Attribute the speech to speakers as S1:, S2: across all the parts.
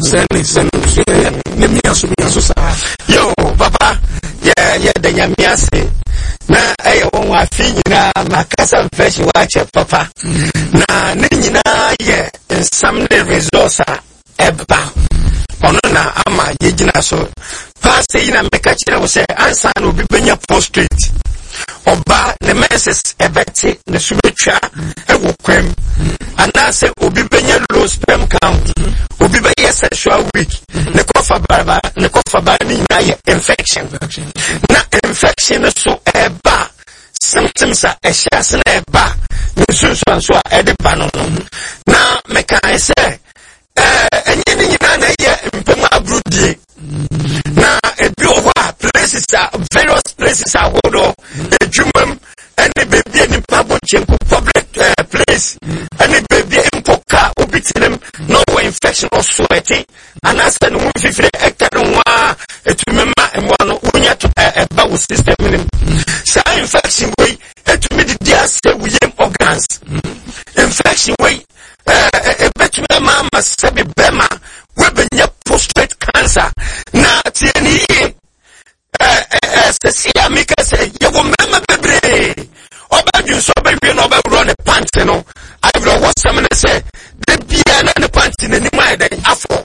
S1: Yo, Papa, yeah, the Yamiase. Na I want to Macassa fresh watch, Papa. Na Nina, yeah, and some resource eba. Onona ama yegina so. Pass in a mekachi will say, answer will be benya post-street. Oba the messes ebeti the subetra ewo kwem anase obi benya low sperm count obi be sexual weak ne kofa ba ni na infection na infection so eba symptoms are eshias na eba nsusu so edeba no na mekan say enye ni na ye mpema abrudie na ebi owa places are various places are hold the jumum and the baby in public place and the baby in poka obitinem no infection or sweating and as the no fifre hectare one it remember and one unya to a bowel system so infection way it me the dia say we organs infection way betume mama sabi bema we benya prostate cancer na tieni Cecilia Mika say, you will remember baby. Oba you so baby no be run the pants no. I will what someone say, the piano and the pants in the mind afro.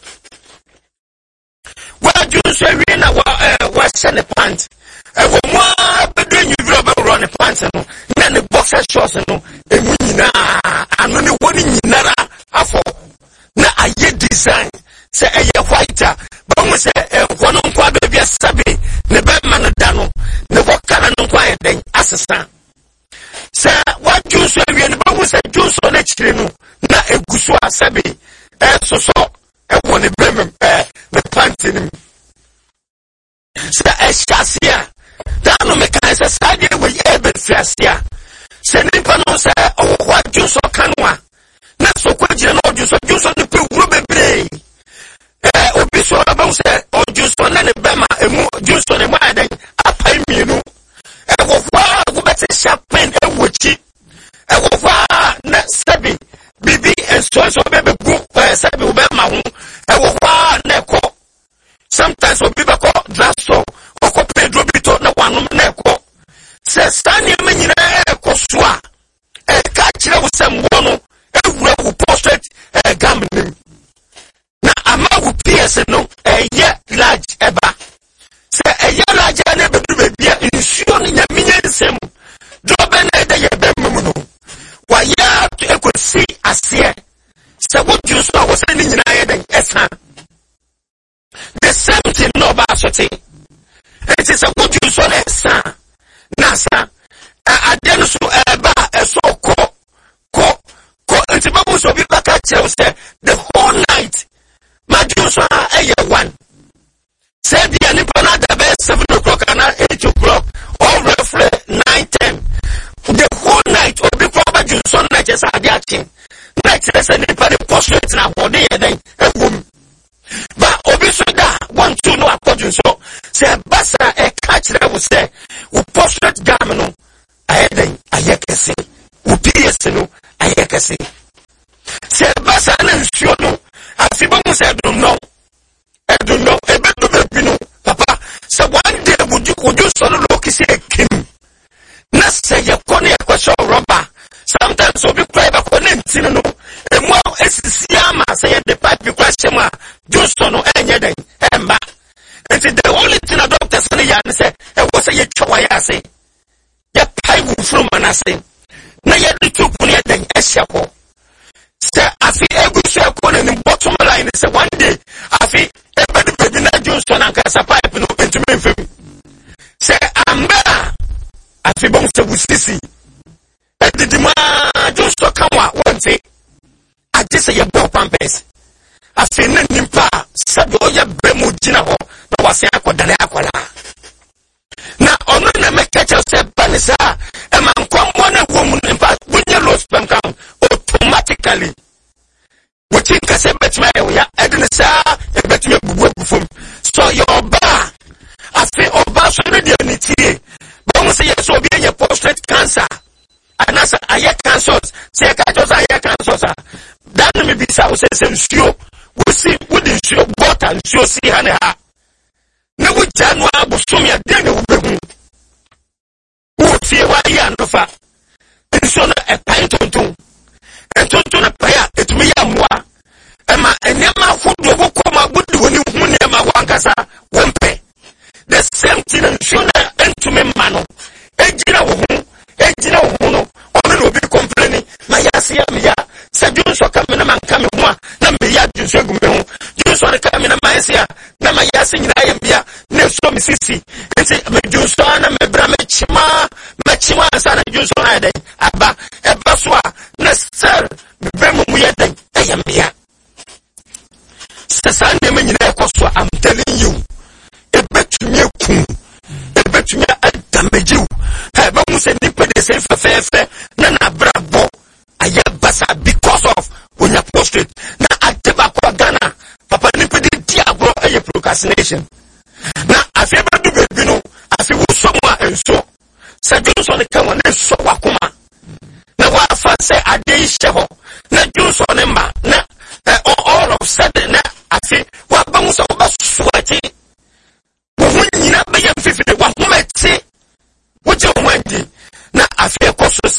S1: What you say we na what's the pants? I will more be doing you run the pants no. Then the boxer shorts no. E munina anu woni nyinara afro. Na aye design say e white. But we say one on kwa baby sabi. Ne be man dano ne wokala no kwa den asesa say what juice we ne ba say juice on e chire no na eguso asabe so e woni brem me panty nim say e shasia dano me kan say sade we e be fiasia say ni pa no say o what juice kanwa na so kwa jire no juice ne pe wuro bebre obi so about say o juice on ne bema emu juice on ma den apai mienu e wo kwa go beti shapen e wochi e wo kwa na sabi bibi so bebe go sabi wo be ma ho e wo kwa na ko sometimes obi be ko draso o ko pedro bito na wanu na ko se stani menyina e ko so a e ka kire wo sam wo no e wura wo prostate gambling na ama wo PS no eye large eba se eye large na bedu bebia insuo no nyaminya nsem drobe na ede ye bemmu no wa ya to ekosi ase se wo ju so wo se ni nyina ye den esa the same thing no ba so te it is a good use on esa na sa adeno so eba eso ko it babu so bi baka che say the whole night Majusa one. Said the Anipanada best 7 o'clock and 8 o'clock, all roughly 9-10. The whole night of the proper Juson night is a king. Night is an independent portrait now for the day, a woman. But Obisoda want to know according so. Say Bassa a catch that will say, who portrait gamino, I had a yakasi, who PSNO, I yakasi. Say Bassa and Siono. Afibamu said, I don't know, Papa. So one day would you sort of look see a king? Not say your corner question rubber. Sometimes so be private connecting, no. And more Siama say the pipe question, just on any day, Emma. And the only thing a doctor say, I was a choir say, your pipe from Manase. Now you have to put it in a shapo. Say, I feel every circle in the bottom line is one day. I feel every baby not just on a casa pipe no into me. Say, I'm better. I feel both of sissy. But the demand just to come out one day. I just say your ball pampers. I feel nothing pa. Sadoya Bremo Ginaho. No was a quadana aquala. Now, on the make catch yourself, Banisa. A man come one woman in fact when you lose sperm count. Automatically, what you can say, bet my way, I didn't say, I bet me bufum. So your bar, I feel all bars already on it. But I say, yes, will be a prostate cancer. And as I have cancers, say, I just I have cancers. That may be so, say, you see wouldn't show water and show see her. No, we can was to me a dinner with who fear why you are no far. And so a pint on two. And to a prayer, it me a moi. Emma and Yama food will come out good when you Yama Wankasa, Wempe. The same thing and sooner and to me, Mano. Ejina Huno, or will be complaining. My Yasia Mia, said you so come in a man coming one, Namia, you so go. You saw the coming a Masia, Namayasing Rayambia, Nelson Mississippi, and say, Medusana, Mebramechima, Machima, Sana, Jusona, Abba, Ebaswa, Nesser, Bemu Yadeng, Ayambia. Sasande Menina Koswa, I'm telling you, a bet to me, a bet to me, I damage you. Have almost a nipper the same for fair, Nana Bravo, Ayabasa, because of when you're posted. Now I tebakwa Ghana, Papa nipper the diablo a procrastination. Now I feel do baby no, I feel somewhere and so. Sajus on the come on and so wakuma. Now what I say a day sheho, na juice on him, na all of sudden, I say, what bounce over sweaty. When you not be 50, what might say, what you want. Now I feel cautious,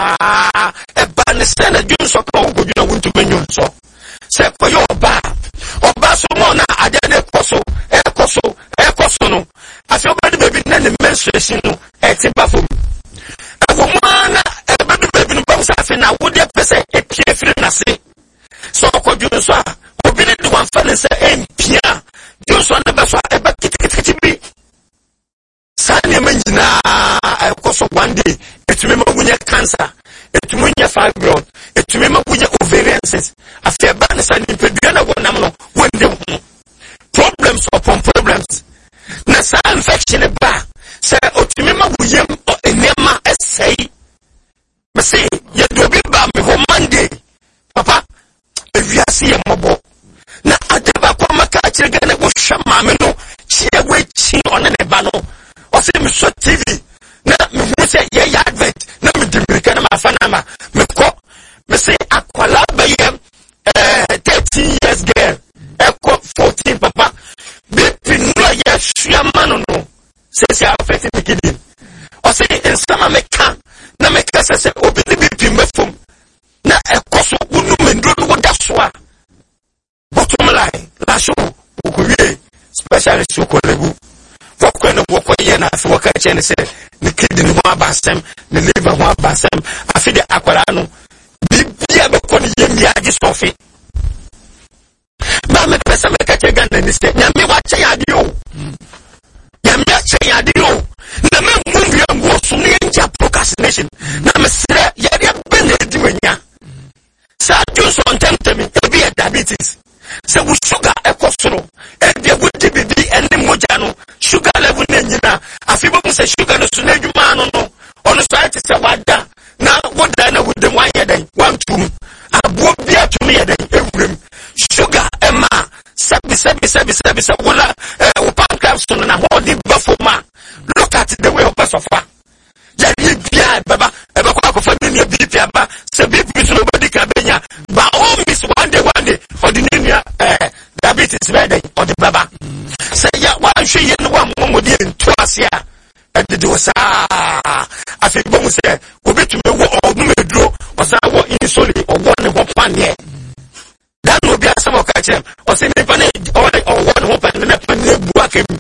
S1: a bannister, a juice of cold, you know, want to be you so. Say for your bar, or Barcelona, I did a coso, a coso, I feel better baby than the menstruation, at a bathroom. A woman, a better baby bounce, I think I would have said a careful nasi. So could you so, who been the one fan and say, and Pia, you saw the best, a bucket be. Sunny Menina, I course of one day, it's remember when you cancer, it's when you're fibroid, it's remember when you're ovarians. After Bannis and Impediana, when they problems upon problems. Nasa infection a bar, say, oh, to remember William or a Nema essay. But say, you do be bad before Monday, Papa. If you see a mobile, now I never come a catch again. It was Shamamino, she waiting on an ebano, or see me so TV. Now, me say, yeah, advent, now me Dominican, my fanama, me call, me say, Aquala Bayam, 13 years girl, Echo 14, Papa, baby, no, yes, Shamano, no, says you are affecting the kid. Or say, in summer, me can, now me can say, open the baby, me phone. Na ekoso unu mendro wo daswa bottom line la show ukuye special show kolegu fokwe wo koye na afi woka chene se ne kidney ho abasem ne liver ho abasem afi de akwara no bibia be ko ne yemi agi sofi ba me pesa me ka che Ghana ni se nyame wa che ade o nyame che ade o na me move ya go so ne nja procrastination na me sere ya de ben ne diwenya. Sa juice on tempting be a diabetes. So we sugar a costro, and there would be any mojano, sugar level nina. I feel say sugar no sooner you man no. On the side is a wada. Now what done with the 1 year 1 2. I won't be to me a sugar Emma. Sabi wala pancreas to na hold the buffoma. Look at the way of us of far. Yeah, Baba, ever kwa family BP aba, se BP so nobody can benya. But all miss one day, for the new diabetes ready or the Baba. Say ya one she yen one more in twice ya. And the do sa. I think bomu say, go be to me or no me draw, or say what insulin or one pan here. That will be a some of catch him, or say me pan or one hope and then pan buak him.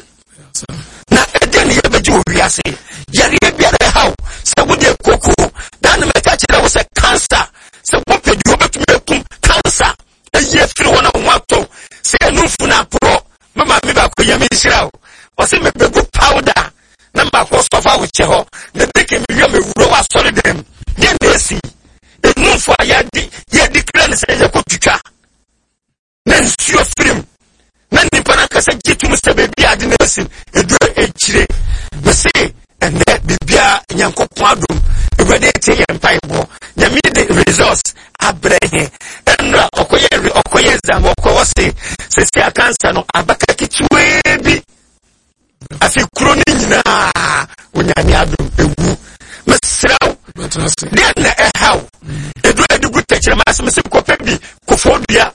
S1: Now again you be do we say. Yari be how. So would you cocoa? Then me catch there was a cancer. So what could you make me cancer? A year through one on what to say no funa pro. Mama me back with yami shroud. Or say me good powder. Number cost of our cheho. The dick me raw solid them. Then they see. The no for yadi declare say you could try. Then see your film. Then the panaka say get to Mr. Baby I didn't listen. You do a chile. Me say and that bibia nyanko kwadum ewede tie empaibo nyame the results abrege enra okoye zam okowose sesi cancer no abaka kitwe bi afi kuro ni nyina onyame adum ewu mesraw then how edu good techere masem se kope bi kofodua go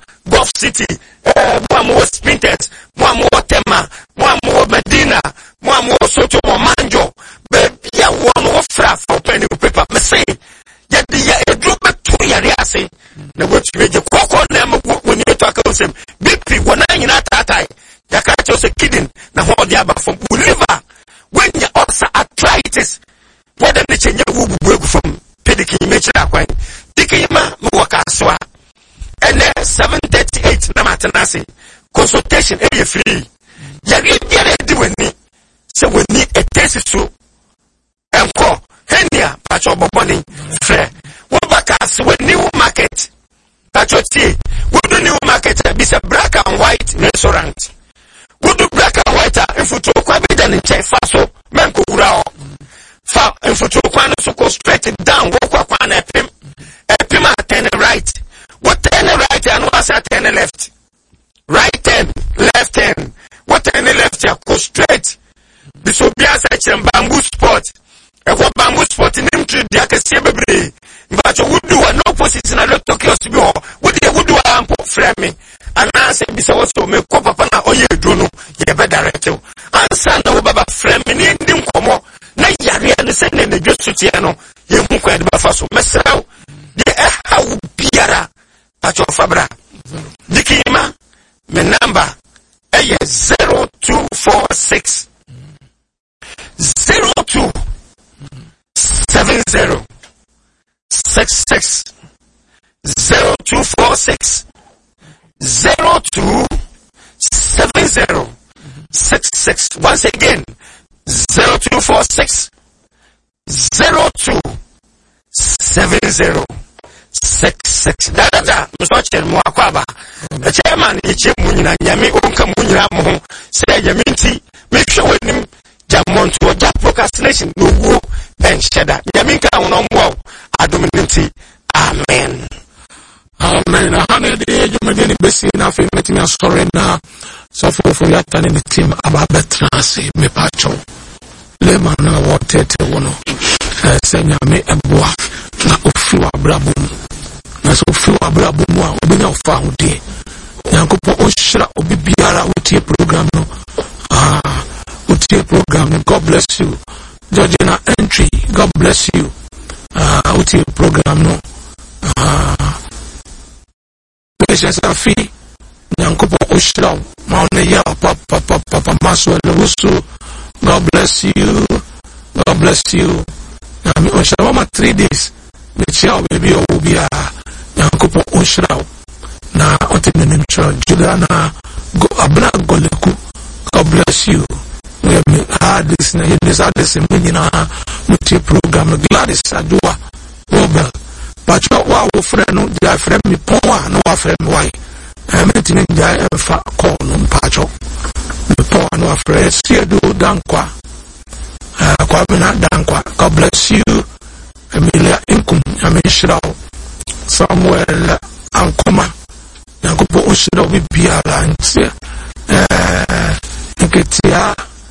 S1: Love City, Mwamo Sprinters, Mwamo Tema, Mwamo Medina, Mwamo Soto Manjo, baby, ya one of fra for penny paper, me say, ya drop a 2 year say, na what you make a cocoa name when you talk about him, BP, when I'm in that ya catch us a kidding, na hold the other from liver, when you also arthritis, what the nature you will from pediking, make that way, Dikima, Mwakaswa. And then 738 na matanasi consultation area free. Yari doing me. So we need a test to call Henia Pacho Boboni Fair. What back us with new market? Pacho tea. We do new market be a black and white restaurant. We do black and white if we talk about the check faso Manko Rao. Fa if we talk one so go straight down, walk up on a pim 10 right. What 10 right and what's at 10 left? Right 10, left 10. What 10 left? You go straight. This will be a such a bamboo spot. And what bamboo spot in him to the Akasiabre. But you would do an opposite in a lot of Tokyo to be all. Would you do a ample framing? And I said, this also make up upon a oil drono, you better direct you. And son of Baba framing in them come on. Now you are really sending the just to Tiano. You won't quite Bafaso. Messao. The how Biara. Pacho Fabra. Dikima, my number is 0246 02 70 66 0246 02 70 66. Once again, 0246 02 70 66. Dada, Mr. Mwakwaba. The chairman, Munina, Yami, Unka Munira Mo, say Yaminti, make sure with him, Jamont to a job procrastination, no woo, and Shedda. Yaminka on wow, Adominity. Amen.
S2: Amen. I had the age of my best enough in making a story now. So for your turn in the team about Betrasi, me pacho. Lemon, water, one. Send me a boa, na ofiwa brabum. Na so ofiwa brabum wa obenya ofa hode. Yankopo oshira obi biara utie program no. Utie program no. God bless you. Georgina Entry, God bless you. Utie program no. Patience afi. Yankopo oshira maone ya papa maswele wusu. God bless you. God bless you. Oshawama 3 days. Michelle baby obia. Yankopo oshraw. Na otinene mchra Juliana go abna goleku. God bless you. We have this na this munyina muti program Gladys Adua Robel. Pacho wa wo frɛ no dia frɛ me pon a no wa frɛ me why. Mentine dia fa call no pacho. Me pon a no wa frɛ siedo dankwa. Kwabena dankwa. God bless you. Emilia Inkum, Amishra, Samuel Ankoma, Yankopo Oshiro Bibiara, and Nketia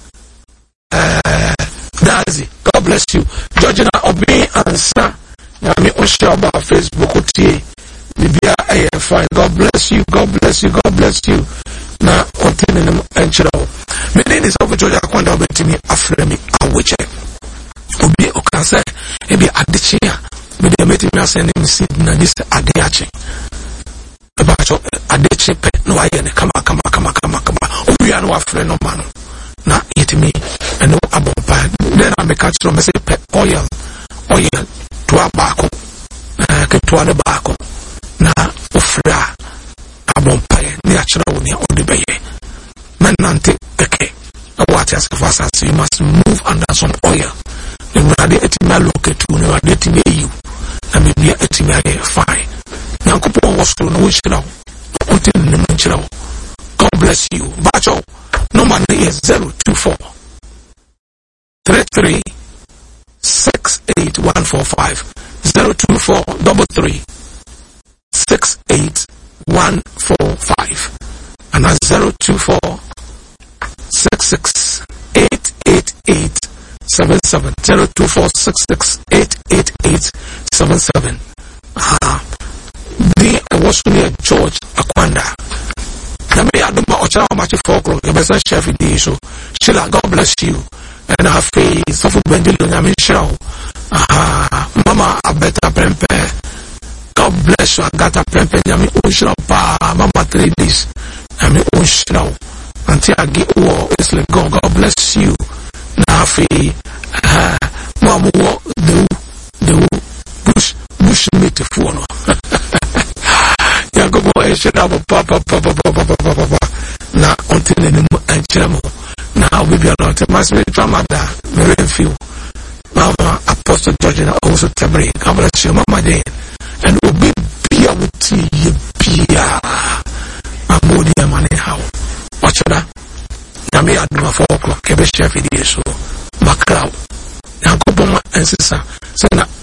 S2: Dazi. God bless you. Georgina Obi answer. Yami Oshaba Facebook OTA. Bibia AFI. God bless you. God bless you. God bless you. Na Otinum Enchiro. My name is over Georgia Kwanda Betimi Afremi Awiche. Obi Okanse. Ebi Adechia. Me de meti me asend him seed na this Adeache. Ebacho Adeche pe no ayene kama. Obi anu afre no man. Na yetimi eno abompa. Then I make catch me say pe oil to abako. Ke to abako. Na ofra abompa ni achira woni odebeye. Menante okay. What as fast as you must move under some oil. Everybody etimia locate to everybody etimia you. Na maybe etimia fine. Nyankopon was to no shira. Until the manchira. God bless you. Bacho. Number is 024 33 68145 024 33 68145 and that's 024 66888877 02466888877. The was near George Akwanda. Name Aduma Ocha Machi 4 o'clock, the best chef in the show. Sheila, God bless you. And her face, Sofu Bendilo, Yamin Show. Mama, I better prepare. God bless you, I got a prepare. Yamin Ushra, Mama 3 days. Yamin Ushra. Until I get war, it's like God bless you. Nafi, Mama, the bush meat for no. Yago boy, shut up, papa. Now, until the and Chemo. Now we be a lot of mass drama that very few. Mama, Apostle Georgina, also Tabri, God bless you, Mama Day. And we'll be with you, Pia. Amodi and money how. Watch that. Yami at 4 o'clock, Kebe Chef, it is so. Macau. Yankoboma and Sissa. Sana,